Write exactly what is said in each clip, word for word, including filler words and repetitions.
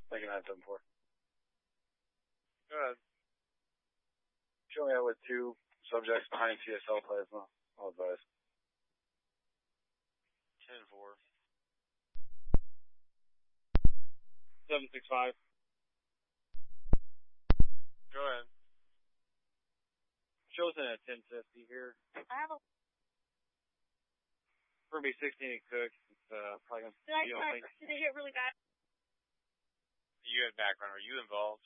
Like a nine seven four. Go ahead. Show me out with two subjects behind T S L plasma. I'll advise. ten four. seven six five. Go ahead. Shows in at ten fifty here. I have a... For me, sixteen at Cook. It's uh, probably going to Did I, be did, I, did I get really bad? You had background. Are you involved?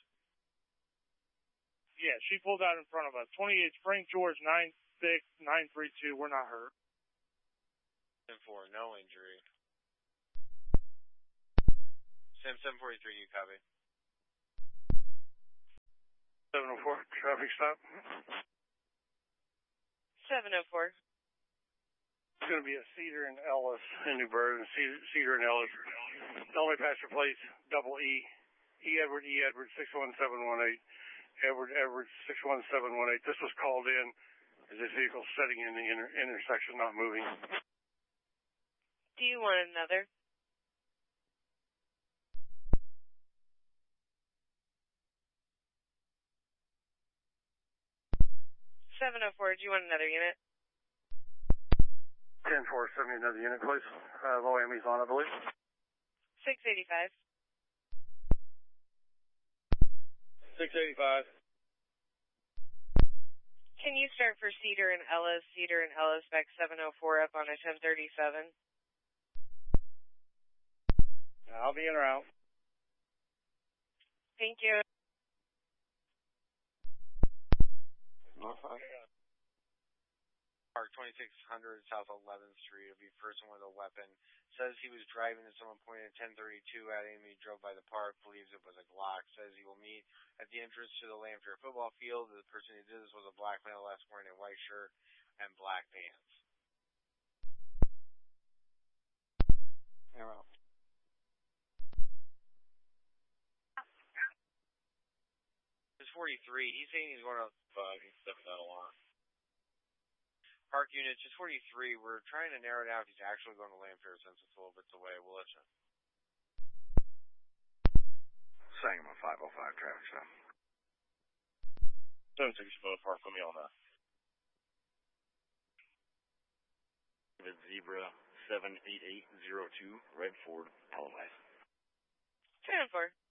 Yeah, she pulled out in front of us. twenty-eight Frank George nine six nine three two. We're not hurt. ten four. No injury. Sam seven forty-three. You copy? seven oh four. Traffic stop. seven oh four. It's going to be a Cedar and Ellis in New Bergen. Cedar, Cedar and Ellis. Only passenger place, double E. E. Edward, E. Edward, six one seven one eight. Edward, Edward, six one seven one eight. This was called in as this vehicle sitting in the inter intersection, not moving. Do you want another? seven oh four, do you want another unit? ten four, send me another unit, please. Uh, low A M E's on, I believe. six eighty-five. six eighty-five. Can you start for Cedar and Ellis? Cedar and Ellis back seven oh four up on a ten thirty-seven. I'll be in or out. Thank you. Park twenty-six hundred South eleventh Street. A person with a weapon says he was driving and someone pointed at ten thirty-two at him. He drove by the park, believes it was a Glock. Says he will meet at the entrance to the Lanphier football field. The person who did this was a black male, last wearing a white shirt and black pants. You're out. It's forty-three. He's saying he's going to uh, he's stepping out a lot. Park unit, just forty-three. We're trying to narrow down if he's actually going to Lanphier since it's a little bit away. We'll let you know. Sangamon five oh five traffic stop. seven six five, park with me on that. Zebra seven eight eight zero two, Red Ford, Alawise. ten four.